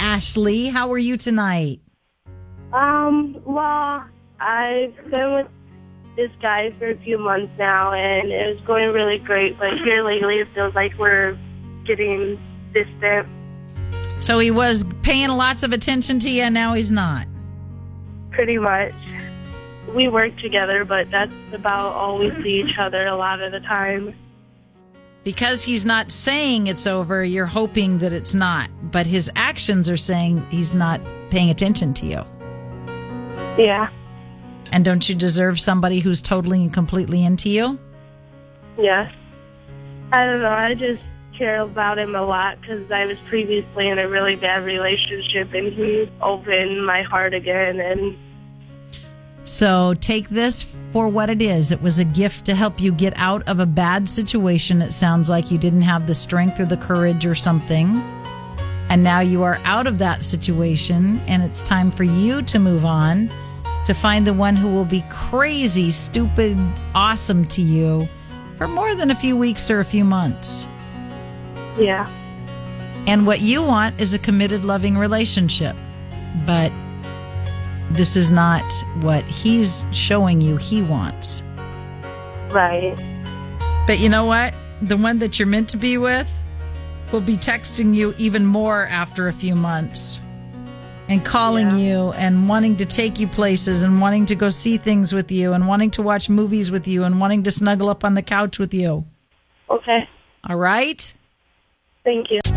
Ashley. How are you tonight? Well, I've been with this guy for a few months now, and it was going really great, but here lately it feels like we're getting distant. So he was paying lots of attention to you, and now he's not. Pretty much. We work together, but that's about all we see each other a lot of the time. Because he's not saying it's over, you're hoping that it's not. But his actions are saying he's not paying attention to you. Yeah. And don't you deserve somebody who's totally and completely into you? Yes. I don't know. I just care about him a lot because I was previously in a really bad relationship, and he opened my heart again. And so take this for what it is. It was a gift to help you get out of a bad situation. It sounds like you didn't have the strength or the courage or something. And now you are out of that situation, and it's time for you to move on, to find the one who will be crazy, stupid, awesome to you for more than a few weeks or a few months. Yeah. And what you want is a committed, loving relationship. But this is not what he's showing you he wants. Right. But you know what? The one that you're meant to be with will be texting you even more after a few months. And calling you and wanting to take you places and wanting to go see things with you and wanting to watch movies with you and wanting to snuggle up on the couch with you. Okay. All right? Thank you.